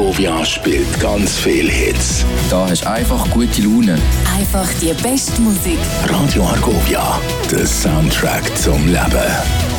Argovia spielt ganz viele Hits. Da hast du einfach gute Laune. Einfach die beste Musik. Radio Argovia, der Soundtrack zum Leben.